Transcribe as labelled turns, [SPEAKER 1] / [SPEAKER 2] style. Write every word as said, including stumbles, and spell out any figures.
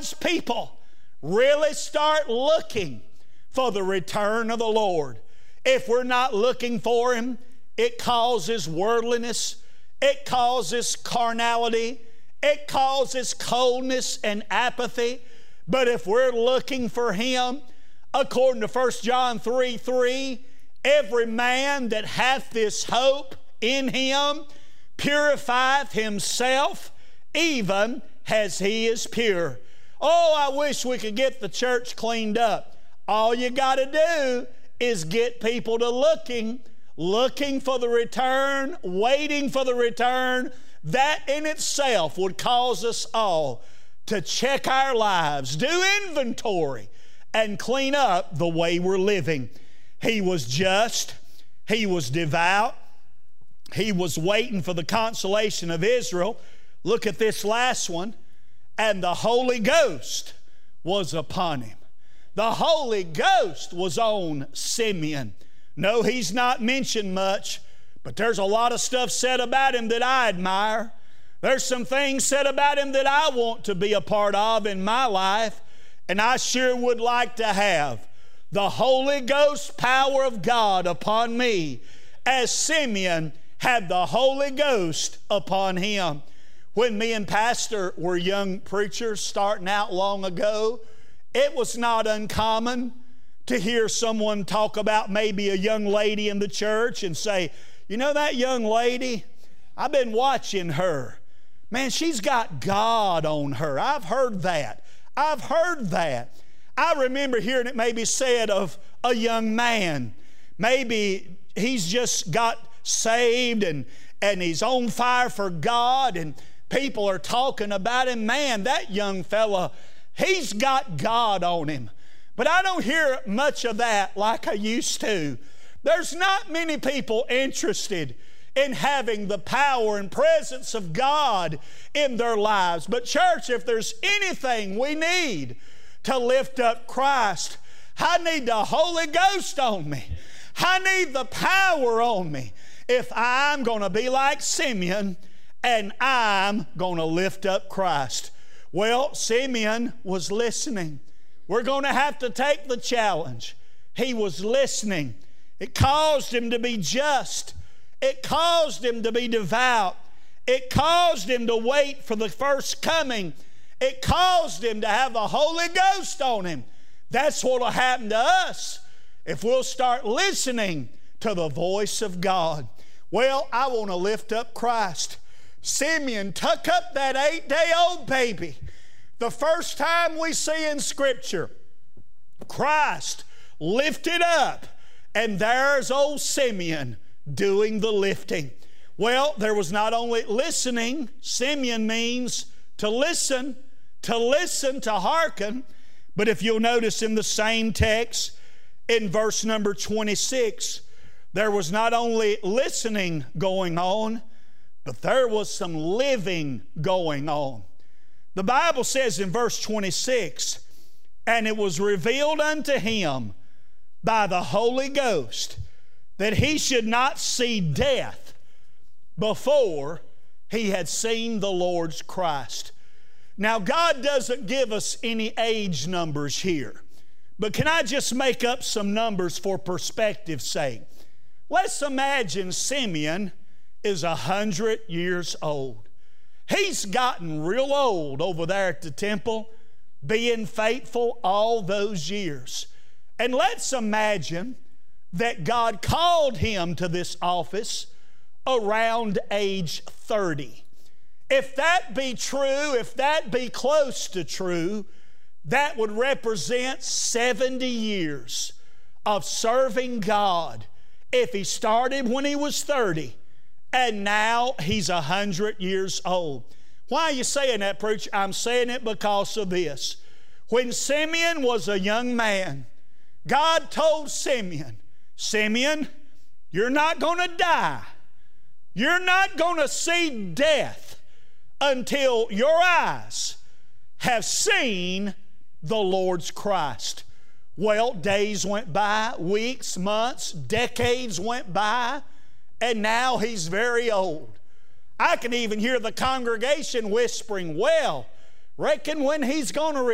[SPEAKER 1] God's people really start looking for the return of the Lord. If we're not looking for Him, it causes worldliness, it causes carnality, it causes coldness and apathy. But if we're looking for Him, according to First John three three, every man that hath this hope in Him purifieth himself, even as he is pure. Oh, I wish we could get the church cleaned up. All you got to do is get people to looking, looking for the return, waiting for the return. That in itself would cause us all to check our lives, do inventory, and clean up the way we're living. He was just, he was devout, he was waiting for the consolation of Israel. Look at this last one. And the Holy Ghost was upon him. The Holy Ghost was on Simeon. No, he's not mentioned much, but there's a lot of stuff said about him that I admire. There's some things said about him that I want to be a part of in my life, and I sure would like to have the Holy Ghost power of God upon me as Simeon had the Holy Ghost upon him. When me and Pastor were young preachers starting out long ago, it was not uncommon to hear someone talk about maybe a young lady in the church and say, you know that young lady, I've been watching her. Man, she's got God on her. I've heard that. I've heard that. I remember hearing it maybe said of a young man. Maybe he's just got saved and, and he's on fire for God, and people are talking about him. Man, that young fella, he's got God on him. But I don't hear much of that like I used to. There's not many people interested in having the power and presence of God in their lives. But church, if there's anything we need to lift up Christ, I need the Holy Ghost on me. I need the power on me if I'm going to be like Simeon and I'm going to lift up Christ. Well, Simeon was listening. We're going to have to take the challenge. He was listening. It caused him to be just. It caused him to be devout. It caused him to wait for the first coming. It caused him to have the Holy Ghost on him. That's what will happen to us if we'll start listening to the voice of God. Well, I want to lift up Christ. Simeon took up that eight-day-old baby. The first time we see in Scripture, Christ lifted up, and there's old Simeon doing the lifting. Well, there was not only listening. Simeon means to listen, to listen, to hearken. But if you'll notice in the same text, in verse number twenty-six, there was not only listening going on, but there was some living going on. The Bible says in verse twenty-six, and it was revealed unto him by the Holy Ghost that he should not see death before he had seen the Lord's Christ. Now, God doesn't give us any age numbers here, but can I just make up some numbers for perspective's sake? Let's imagine Simeon is a hundred years old. He's gotten real old over there at the temple, being faithful all those years. And let's imagine that God called him to this office around age thirty. If that be true, if that be close to true, that would represent seventy years of serving God. If he started when he was thirty, and now he's a hundred years old. Why are you saying that, preacher? I'm saying it because of this. When Simeon was a young man, God told Simeon, Simeon, you're not going to die. You're not going to see death until your eyes have seen the Lord's Christ. Well, days went by, weeks, months, decades went by, and now he's very old. I can even hear the congregation whispering, well, reckon when he's going to